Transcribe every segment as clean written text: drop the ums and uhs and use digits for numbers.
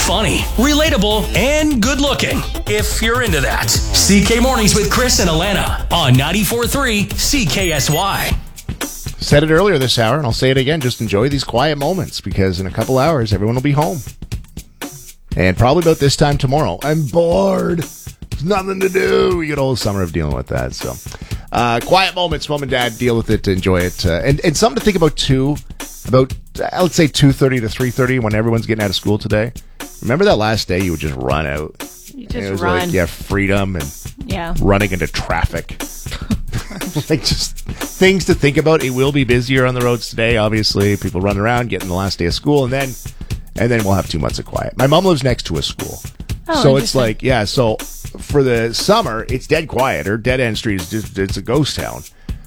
funny, relatable, and good looking. If you're into that. CK Mornings with Chris and Alana on 94.3 CKSY. Said it earlier this hour, and I'll say it again. Just enjoy these quiet moments, because in a couple hours, everyone will be home. And probably about this time tomorrow. I'm bored. There's nothing to do. You get a whole summer of dealing with that. So, quiet moments, mom and dad, deal with it, enjoy it. And something to think about, too, about, let's say, 2:30 to 3:30 when everyone's getting out of school today. Remember that last day you would just run out? You just it was run. like, freedom and running into traffic. Like, just things to think about. It will be busier on the roads today, obviously. People running around, getting the last day of school, and then we'll have 2 months of quiet. My mom lives next to a school. Oh, so it's like, so for the summer, it's dead quiet. Her dead end street is just, it's a ghost town.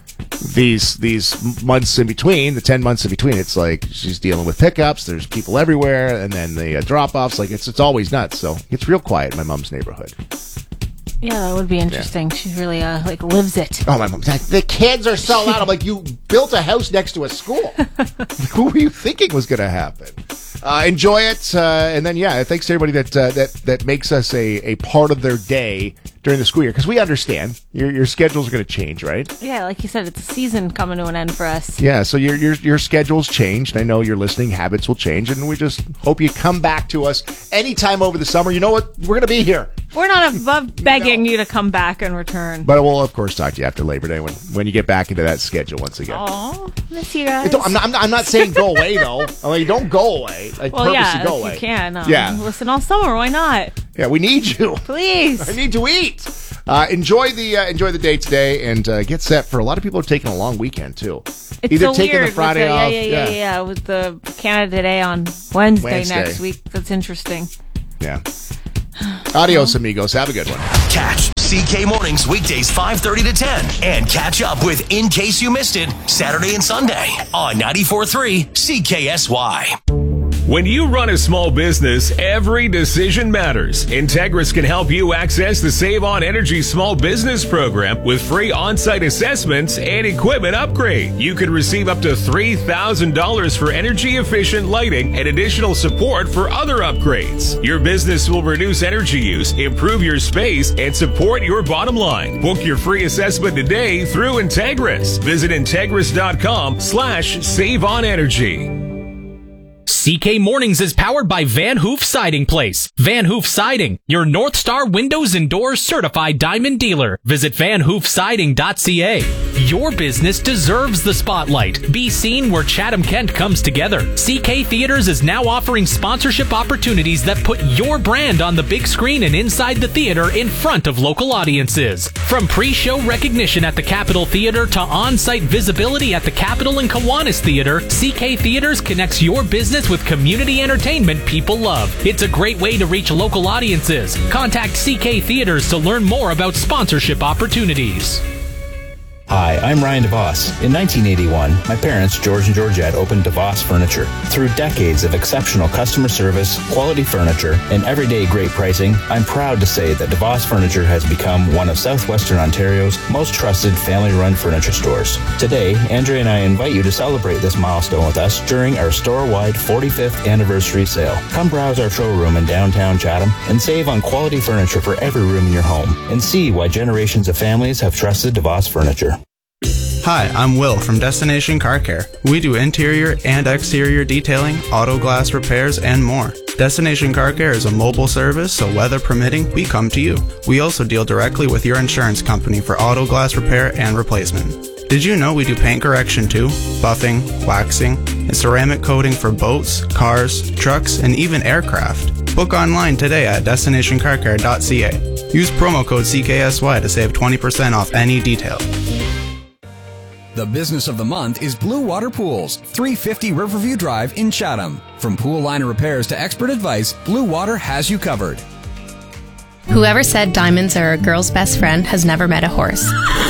These months in between, the 10 months in between, it's like she's dealing with pickups, there's people everywhere, and then the drop-offs, like it's always nuts. So it's real quiet in my mom's neighborhood. Yeah, that would be interesting. She really lives it. Oh, my mom, the kids are so loud. I'm like, you built a house next to a school. Who were you thinking was going to happen? Enjoy it, and then thanks to everybody that makes us a part of their day during the school year, because we understand your schedules are going to change, right? Yeah, like you said, it's a season coming to an end for us. Yeah, so your schedules change, and I know your listening habits will change, and we just hope you come back to us anytime over the summer. You know what? We're going to be here. We're not above begging you to come back and return. But we'll, of course, talk to you after Labor Day when you get back into that schedule once again. Oh, miss you guys. I'm not saying go away, though. I mean, don't go away. Well, yeah, go away. you can. Listen all summer. Why not? Yeah, we need you. Please. I need to eat. Enjoy the day today, and get set for a lot of people are taking a long weekend, too. It's either so taking weird the Friday off. Yeah. With the Canada Day on Wednesday next week. That's interesting. Yeah. Adios, amigos. Have a good one. Catch CK Mornings weekdays 5:30 to 10 and catch up with In Case You Missed It Saturday and Sunday on 94.3 CKSY. When you run a small business, every decision matters. Integris can help you access the Save on Energy Small Business Program with free on-site assessments and equipment upgrade. You can receive up to $3,000 for energy-efficient lighting and additional support for other upgrades. Your business will reduce energy use, improve your space, and support your bottom line. Book your free assessment today through Integris. Visit Integris.com/saveonenergy. CK Mornings is powered by Van Hoof Siding Place. Van Hoof Siding, your North Star Windows and Doors certified diamond dealer. Visit vanhoofsiding.ca. Your business deserves the spotlight. Be seen where Chatham-Kent comes together. CK Theaters is now offering sponsorship opportunities that put your brand on the big screen and inside the theater in front of local audiences. From pre-show recognition at the Capitol Theater to on-site visibility at the Capitol and Kiwanis Theater, CK Theaters connects your business with community entertainment people love. It's a great way to reach local audiences. Contact CK Theaters to learn more about sponsorship opportunities. Hi, I'm Ryan DeVos. In 1981, my parents, George and Georgette, opened DeVos Furniture. Through decades of exceptional customer service, quality furniture, and everyday great pricing, I'm proud to say that DeVos Furniture has become one of Southwestern Ontario's most trusted family-run furniture stores. Today, Andrea and I invite you to celebrate this milestone with us during our store-wide 45th anniversary sale. Come browse our showroom in downtown Chatham and save on quality furniture for every room in your home, and see why generations of families have trusted DeVos Furniture. Hi, I'm Will from Destination Car Care. We do interior and exterior detailing, auto glass repairs, and more. Destination Car Care is a mobile service, so weather permitting, we come to you. We also deal directly with your insurance company for auto glass repair and replacement. Did you know we do paint correction too? Buffing, waxing, and ceramic coating for boats, cars, trucks, and even aircraft. Book online today at destinationcarcare.ca. Use promo code CKSY to save 20% off any detail. The business of the month is Blue Water Pools, 350 Riverview Drive in Chatham. From pool liner repairs to expert advice, Blue Water has you covered. Whoever said diamonds are a girl's best friend has never met a horse.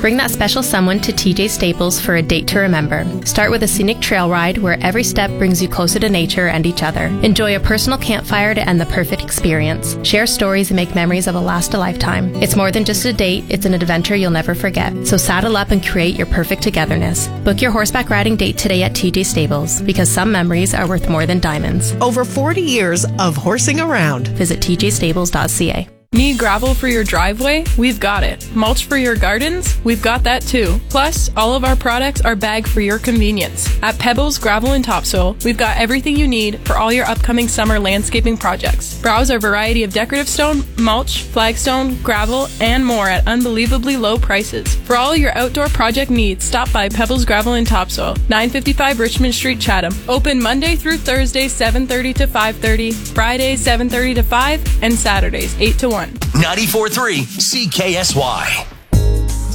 Bring that special someone to TJ Staples for a date to remember. Start with a scenic trail ride where every step brings you closer to nature and each other. Enjoy a personal campfire to end the perfect experience. Share stories and make memories that will last a lifetime. It's more than just a date, it's an adventure you'll never forget. So saddle up and create your perfect togetherness. Book your horseback riding date today at TJ Stables, because some memories are worth more than diamonds. Over 40 years of horsing around. Visit tjstables.ca. Need gravel for your driveway? We've got it. Mulch for your gardens? We've got that too. Plus, all of our products are bagged for your convenience. At Pebbles Gravel and Topsoil, we've got everything you need for all your upcoming summer landscaping projects. Browse our variety of decorative stone, mulch, flagstone, gravel, and more at unbelievably low prices. For all your outdoor project needs, stop by Pebbles Gravel and Topsoil, 955 Richmond Street, Chatham. Open Monday through Thursday, 7:30 to 5:30, Fridays, 7:30 to 5, and Saturdays, 8 to 1. 94.3 CKSY.